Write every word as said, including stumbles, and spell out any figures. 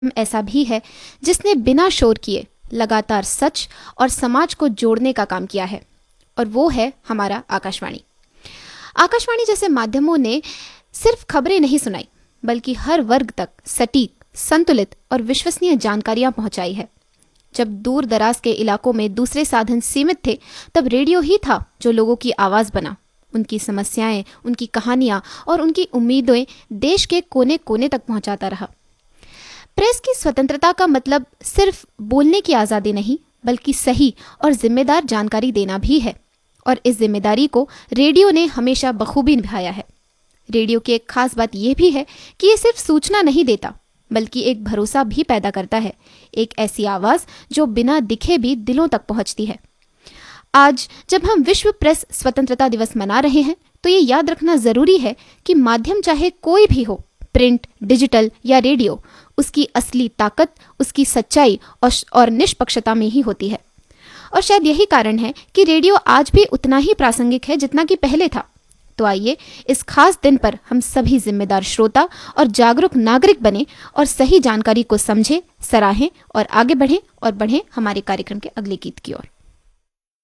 ऐसा भी है जिसने बिना शोर किए लगातार सच और समाज को जोड़ने का काम किया है, और वो है हमारा आकाशवाणी। आकाशवाणी जैसे माध्यमों ने सिर्फ खबरें नहीं सुनाई, बल्कि हर वर्ग तक सटीक, संतुलित और विश्वसनीय जानकारियां पहुंचाई है। जब दूर दराज के इलाकों में दूसरे साधन सीमित थे, तब रेडियो ही था जो लोगों की आवाज़ बना। उनकी समस्याएं, उनकी कहानियां और उनकी उम्मीदें देश के कोने कोने तक पहुंचाता रहा। प्रेस की स्वतंत्रता का मतलब सिर्फ बोलने की आज़ादी नहीं, बल्कि सही और जिम्मेदार जानकारी देना भी है, और इस जिम्मेदारी को रेडियो ने हमेशा बखूबी निभाया है। रेडियो की एक खास बात यह भी है कि ये सिर्फ सूचना नहीं देता, बल्कि एक भरोसा भी पैदा करता है, एक ऐसी आवाज़ जो बिना दिखे भी दिलों तक पहुंचती है। आज जब हम विश्व प्रेस स्वतंत्रता दिवस मना रहे हैं, तो ये याद रखना ज़रूरी है कि माध्यम चाहे कोई भी हो, प्रिंट, डिजिटल या रेडियो, उसकी असली ताकत उसकी सच्चाई और निष्पक्षता में ही होती है। और शायद यही कारण है कि रेडियो आज भी उतना ही प्रासंगिक है जितना कि पहले था। तो आइए इस खास दिन पर हम सभी जिम्मेदार श्रोता और जागरूक नागरिक बने और सही जानकारी को समझें, सराहें और आगे बढ़ें और बढ़ें हमारे कार्यक्रम के अगले गीत की ओर।